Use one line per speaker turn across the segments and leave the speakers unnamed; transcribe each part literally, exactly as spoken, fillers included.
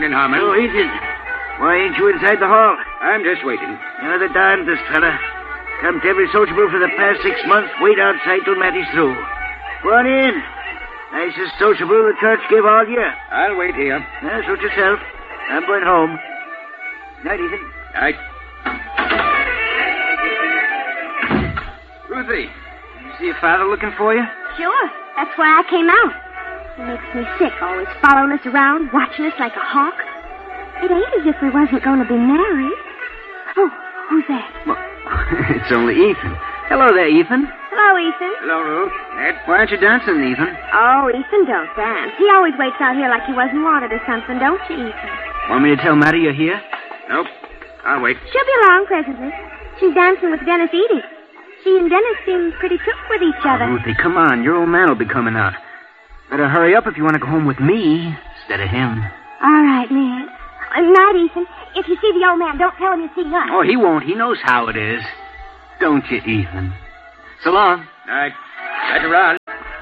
in, Harmon.
Oh, Ethan. Why ain't you inside the hall?
I'm just waiting.
You're the darndest fella. Come to every sociable for the past six months. Wait outside till Mattie's through. Go on in. Nicest sociable the church gave all year.
I'll wait here.
Yeah, suit yourself. I'm going home. Night, Ethan.
Night. Ruthie,
You see your father looking for you?
Sure. That's why I came out. He makes me sick, always following us around, watching us like a hawk. It ain't as if we wasn't going to be married. Oh, who's that?
Well, it's only Ethan. Hello there, Ethan.
Hello, Ethan.
hello, Ruth. Ned.
Why aren't you dancing, Ethan?
Oh, Ethan don't dance. He always waits out here like he wasn't wanted or something, don't you, Ethan?
Want me to tell Mattie you're here?
Nope. I'll wait.
She'll be along presently. She's dancing with Dennis Edie. She and Dennis seem pretty took with each other.
Oh, Ruthie, come on. Your old man will be coming out. Better hurry up if you want to go home with me instead of him.
All right, Ned. Uh, night, Ethan. If you see the old man, don't tell him you see us.
Oh, he won't. He knows how it is. Don't you, Ethan? So long.
Night. Right around.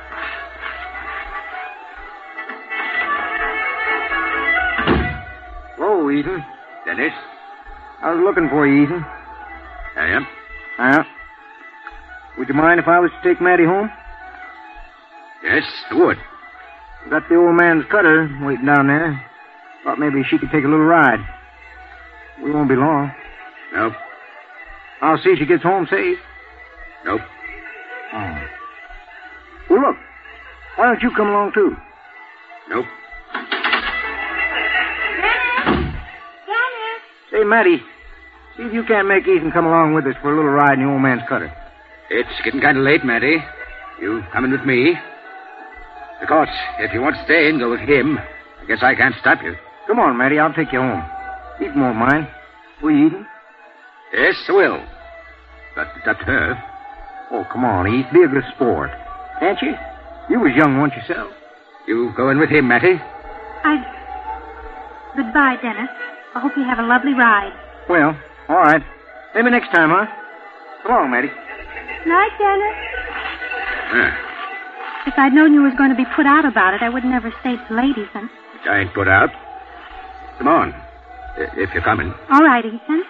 Whoa, Ethan.
Dennis.
I was looking for you, Ethan.
I am.
Yeah. Would you mind if I was to take Mattie home?
Yes, I would.
Got the old man's cutter waiting down there. Thought maybe she could take a little ride. We won't be long.
Nope.
I'll see she gets home safe.
Nope.
Oh. Well, look. Why don't you come along, too?
Nope.
Dennis! Dennis!
Say, Mattie, see if you can't make Ethan come along with us for a little ride in the old man's cutter.
It's getting kind of late, Matty. You coming with me? Of course, if you want to stay and go with him, I guess I can't stop you.
Come on, Mattie, I'll take you home. Ethan won't mind. Will you, Ethan?
Yes, I will. But it's up to her.
Oh, come on, Ethan. Be a good sport. Can't you? You was young once yourself.
You going with him, Matty?
I... Goodbye, Dennis. I hope you have a lovely ride.
Well, all right. Maybe next time, huh? Come on, Mattie.
Night, Dennis.
Ah,
If I'd known you was going to be put out about it, I would never stayed so late, Ethan.
I ain't put out. Come on, i- if you're coming.
All right, Ethan.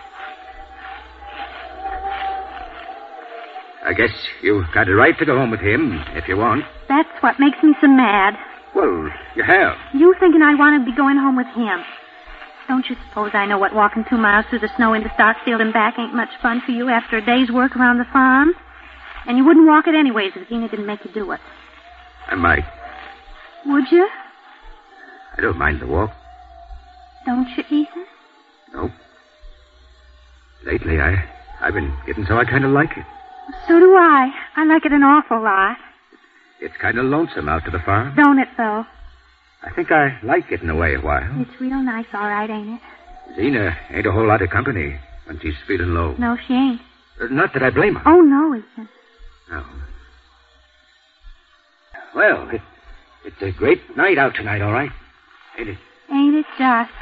I guess you've got a right to go home with him, if you want.
That's what makes me so mad.
Well, you have.
You thinking I want to be going home with him. Don't you suppose I know what walking two miles through the snow into Starkfield and back ain't much fun for you after a day's work around the farm? And you wouldn't walk it anyways if Zena didn't make you do it.
I might.
Would you?
I don't mind the walk.
Don't you, Ethan?
Nope. Lately, I, I've been getting so I kind of like it.
So do I. I like it an awful lot.
It's kind of lonesome out to the farm.
Don't it, though?
I think I like getting away a while.
It's real nice, all right, ain't it?
Zena ain't a whole lot of company when she's feeling low.
No, she ain't.
Uh, Not that I blame her.
Oh, no, Ethan.
No. Well, it, it's a great night out tonight, all right? Ain't it?
Ain't it just?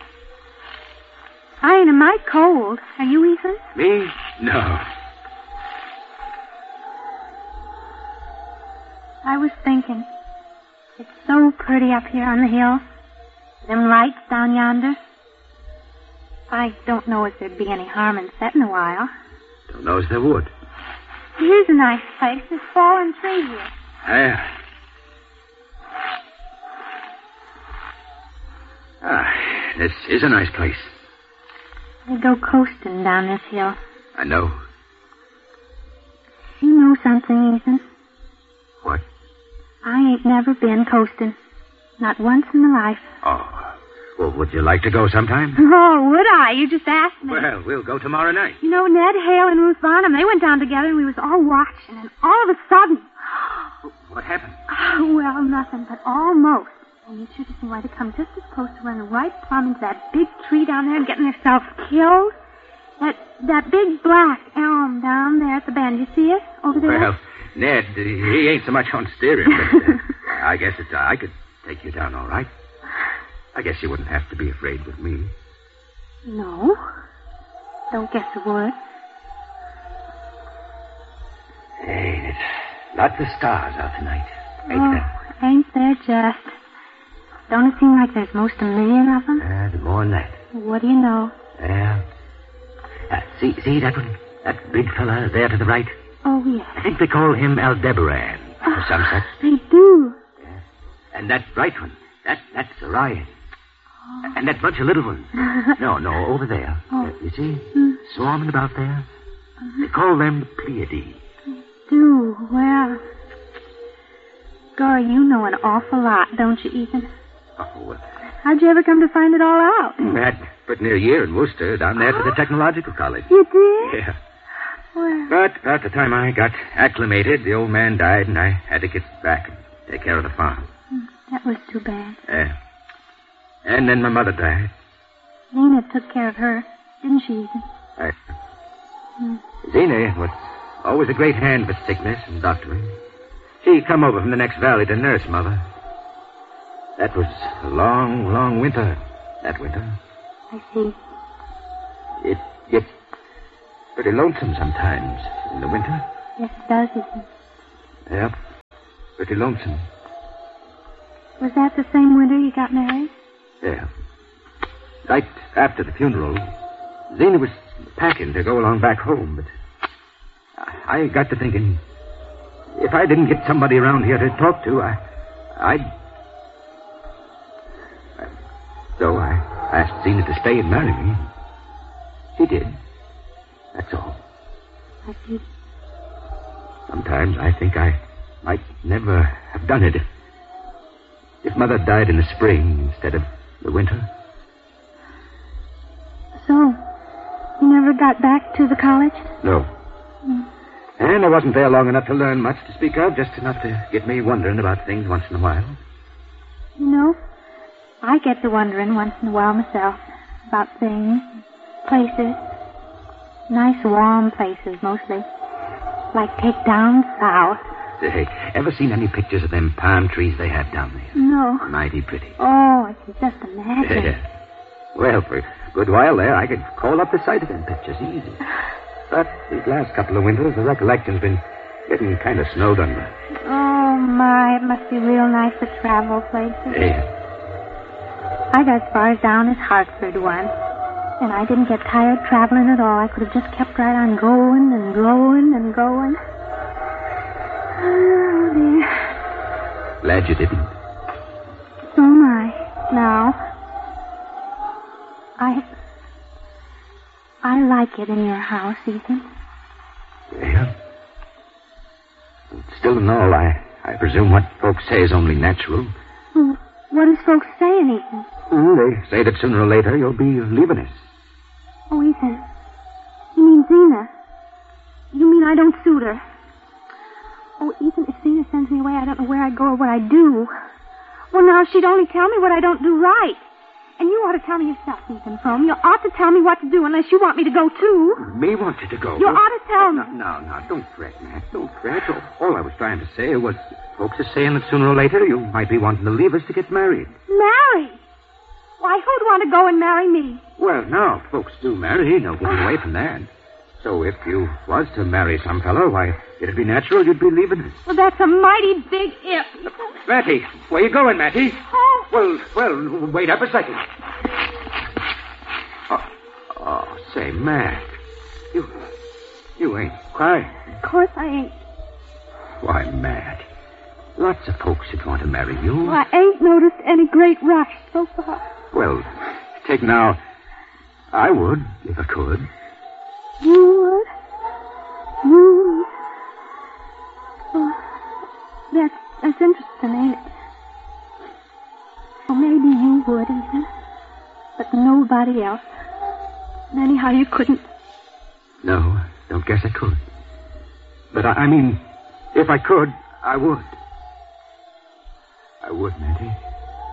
I ain't a mite cold. Are you, Ethan?
Me? No.
I was thinking. It's so pretty up here on the hill. Them lights down yonder. I don't know if there'd be any harm in setting a while.
Don't know as there would.
Here's a nice place. There's fallen tree here.
Ah. Ah, this is a nice place.
They go coasting down this hill.
I know.
You know something, Ethan?
What?
I ain't never been coasting. Not once in my life.
Oh. Well, would you like to go sometime?
Oh, would I? You just asked me.
Well, we'll go tomorrow night.
You know, Ned Hale and Ruth Barnum, they went down together and we was all watching, and all of a sudden...
What happened?
Oh, well, nothing, but almost. And you should have seen why they come just as close to running right plumb into that big tree down there and getting themselves killed. That that big black elm down there at the bend. You see it over there?
Well, Ned, uh, he ain't so much on steering, but uh, I guess it's, uh, I could take you down all right. I guess you wouldn't have to be afraid with me.
No. Don't guess I would.
Hey, there's lots of stars out tonight, ain't
Oh,
there?
ain't there just? Don't it seem like there's most a million of them?
Uh, there's more than that.
What do you know?
Well, uh, see, see that one? That big fella there to the right?
Oh, yes.
I think they call him Aldebaran, or some such.
They do.
Yeah. And that bright one, that that's Orion. Oh. And that bunch of little ones. no, no, over there.
Oh.
Uh, you see?
Mm.
Swarming about there.
Uh-huh.
They call them Pleiades.
Do? Well... Gory, you know an awful lot, don't you, Ethan?
Oh, well...
How'd you ever come to find it all out?
I had pretty near a year in Worcester, down there to the Technological College.
You did?
Yeah.
Well...
But about the time I got acclimated, the old man died, and I had to get back and take care of the farm.
That was too bad.
Yeah. And then my mother died.
Zena took care of her, didn't she, Ethan?
I...
Hmm.
Zena was always a great hand for sickness and doctoring. She come over from the next valley to nurse Mother. That was a long, long winter, that winter.
I see.
It gets pretty lonesome sometimes in the winter.
Yes, it does, Ethan.
Yep, pretty lonesome.
Was that the same winter you got married?
Yeah. Right after the funeral, Zena was packing to go along back home, but I got to thinking, if I didn't get somebody around here to talk to, I, I'd... So I asked Zena to stay and marry me. She did. That's all.
I see.
Sometimes I think I might never have done it if, if Mother died in the spring instead of the winter.
So, you never got back to the college?
No.
Mm.
And I wasn't there long enough to learn much to speak of, just enough to get me wondering about things once in a while.
You know, I get to wondering once in a while myself about things, places. Nice warm places, mostly. Like take down south.
Say, ever seen any pictures of them palm trees they have down there?
No.
Mighty pretty.
Oh, I can just imagine.
Yeah. Well, for a good while there, I could call up the sight of them pictures easy. But these last couple of winters, the recollection's been getting kind of snowed under.
Oh, my, it must be real nice to travel places.
Yeah.
I got as far as down as Hartford once, and I didn't get tired traveling at all. I could have just kept right on going and going and going. Oh, dear.
Glad you didn't.
So am I, now. I... I like it in your house, Ethan.
Yeah. Still in all, I, I presume what folks say is only natural.
Well, what does folks saying, Ethan?
Mm, they say that sooner or later you'll be leaving us.
Oh, Ethan. You mean Zena? You mean I don't suit her? Oh, Ethan, if Zena sends me away, I don't know where I'd go or what I'd do. Well, now, she'd only tell me what I don't do right. And you ought to tell me yourself, Ethan Frome. You ought to tell me what to do unless you want me to go, too.
Me wanted to go.
You ought to tell me.
No, no, no, don't fret, Matt. Don't fret. All, all I was trying to say was folks are saying that sooner or later you might be wanting to leave us to get married.
Marry? Why, who'd want to go and marry me?
Well, now, folks do marry. No getting away from that. So if you was to marry some fellow, why, it'd be natural you'd be leaving us.
Well, that's a mighty big if.
Matty, where you going, Matty?
Oh.
Well, well, wait up a second. Oh, oh say, Matt, you, you ain't crying.
Of course I ain't.
Why, Matt, lots of folks would want to marry you.
Well, I ain't noticed any great rush so far.
Well, take now, I would, if I could.
You would? You? Oh, that's, that's interesting, ain't it? Well, maybe you would, Ethan. But nobody else. And anyhow, you couldn't.
No, I don't guess I could. But I, I mean, if I could, I would. I would, Matty.